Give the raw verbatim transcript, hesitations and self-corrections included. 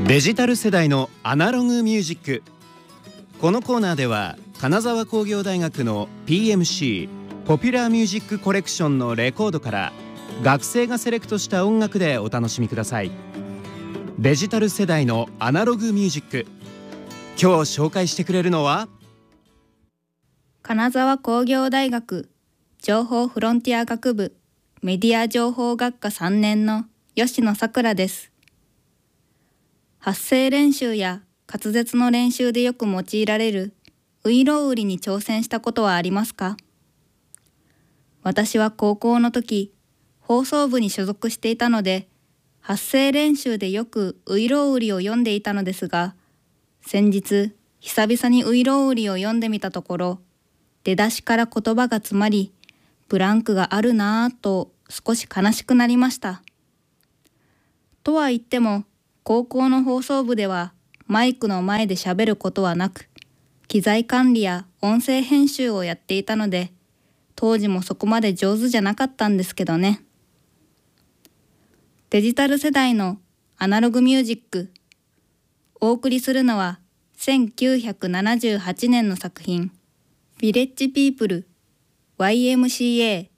デジタル世代のアナログミュージック。このコーナーでは金沢工業大学の ピーエムシー ポピュラーミュージックコレクションのレコードから学生がセレクトした音楽でお楽しみください。デジタル世代のアナログミュージック。今日紹介してくれるのは金沢工業大学情報フロンティア学部メディア情報学科さんねんの吉野さくらです。発声練習や滑舌の練習でよく用いられるういろう売りに挑戦したことはありますか？私は高校の時、放送部に所属していたので、発声練習でよくういろう売りを読んでいたのですが、先日、久々にういろう売りを読んでみたところ、出だしから言葉が詰まり、ブランクがあるなぁと少し悲しくなりました。とは言っても、高校の放送部ではマイクの前で喋ることはなく、機材管理や音声編集をやっていたので、当時もそこまで上手じゃなかったんですけどね。デジタル世代のアナログミュージック。お送りするのはせんきゅうひゃくななじゅうはちねんの作品、ヴィレッジピープル ワイエムシーエー